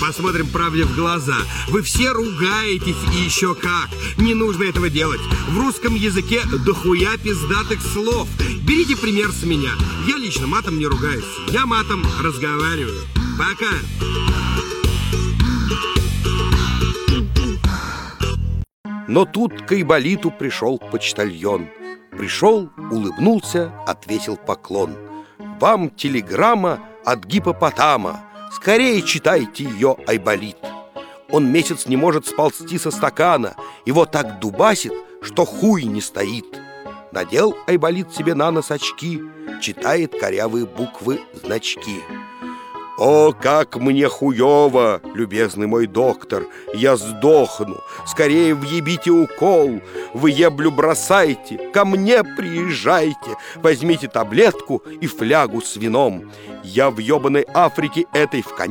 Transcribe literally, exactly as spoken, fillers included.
посмотрим правде в глаза. Вы все ругаетесь и еще как. Не нужно этого делать. В русском языке дохуя пиздатых слов. Берите пример с меня. Я лично матом не ругаюсь. Я матом разговариваю. Пока. Но тут к Айболиту пришел почтальон. Пришел, улыбнулся, отвесил поклон. Вам телеграмма от гипопотама. Скорее читайте ее, Айболит. Он месяц не может сползти со стакана. Его так дубасит, что хуй не стоит. Надел Айболит себе на нос очки, читает корявые буквы значки. О, как мне хуёво, любезный мой доктор, я сдохну. Скорее въебите укол, вы еблю бросайте, ко мне приезжайте. Возьмите таблетку и флягу с вином. Я в ёбаной Африке этой в конец